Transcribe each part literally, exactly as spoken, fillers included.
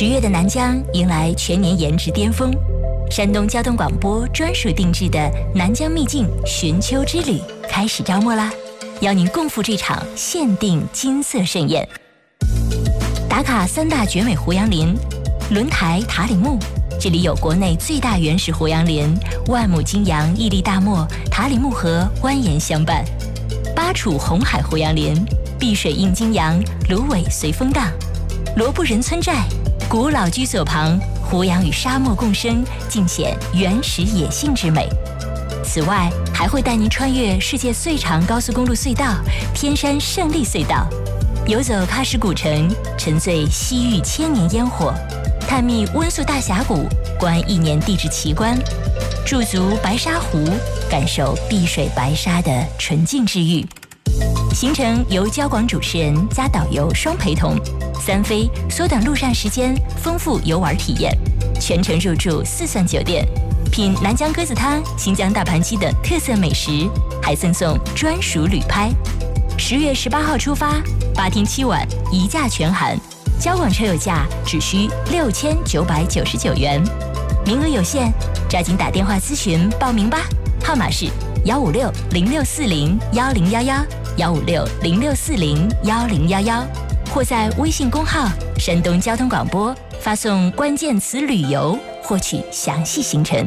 十月的南疆迎来全年颜值巅峰，山东交通广播专属定制的南疆秘境寻秋之旅开始招募啦！邀您共赴这场限定金色盛宴。打卡三大绝美胡杨林，轮台塔里木，这里有国内最大原始胡杨林，万亩金杨屹立大漠，塔里木河蜿蜒相伴；巴楚红海胡杨林，碧水映金杨，芦苇随风荡；罗布人村寨，古老居所旁，胡杨与沙漠共生，尽显原始野性之美。此外，还会带您穿越世界最长高速公路隧道天山胜利隧道，游走喀什古城，沉醉西域千年烟火，探秘温宿大峡谷，观一年地质奇观，驻足白沙湖，感受碧水白沙的纯净治愈。行程由交广主持人加导游双陪同，三飞缩短路上时间，丰富游玩体验，全程入住四钻酒店，品南疆鸽子汤、新疆大盘鸡等特色美食，还赠送专属旅拍。十月十八号出发，八天七晚，一价全含，交广车友价只需六千九百九十九元，名额有限，抓紧打电话咨询报名吧。号码是幺五六零六四零幺零幺幺幺五六零六四零幺零幺幺，或在微信公号山东交通广播发送关键词旅游，获取详细行程。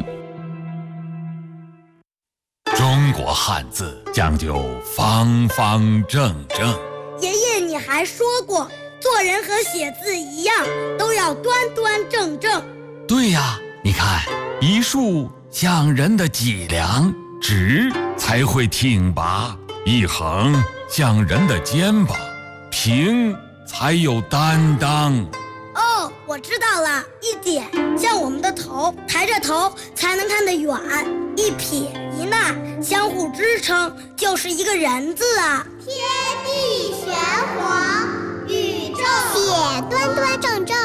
中国汉字讲究方方正正。 爷爷，你还说过，做人和写字一样，都要端端正正。 对呀，你看，一竖像人的脊梁，直才会挺拔；一横像人的肩膀，平才有担当。 哦，我知道了，一点像我们的头，抬着头才能看得远；一撇一捺相互支撑，就是一个人字啊。 天地玄黄，宇宙写端端正正，